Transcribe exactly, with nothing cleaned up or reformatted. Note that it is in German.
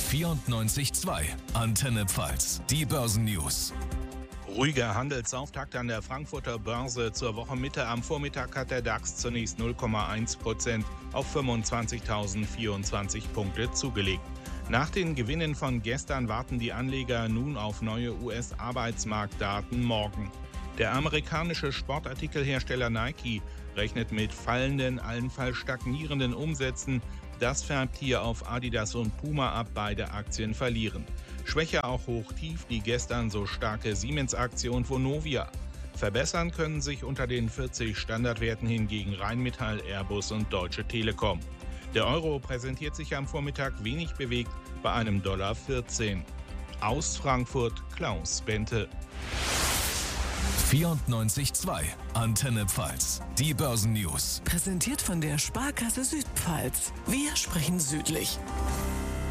vierundneunzig Komma zwei Antenne Pfalz, die Börsennews. Ruhiger Handelsauftakt an der Frankfurter Börse. Zur Wochenmitte am Vormittag hat der DAX zunächst null Komma eins Prozent auf fünfundzwanzigtausendvierundzwanzig Punkte zugelegt. Nach den Gewinnen von gestern warten die Anleger nun auf neue U S-Arbeitsmarktdaten morgen. Der amerikanische Sportartikelhersteller Nike rechnet mit fallenden, allenfalls stagnierenden Umsätzen. Das färbt hier auf Adidas und Puma ab, beide Aktien verlieren. Schwächer auch hoch-tief die gestern so starke Siemens-Aktie und Vonovia. Verbessern können sich unter den vierzig Standardwerten hingegen Rheinmetall, Airbus und Deutsche Telekom. Der Euro präsentiert sich am Vormittag wenig bewegt bei einem Dollar vierzehn. Aus Frankfurt Klaus Bente. vierundneunzig Komma zwei Antenne Pfalz, die Börsennews. Präsentiert von der Sparkasse Südpfalz. Wir sprechen südlich.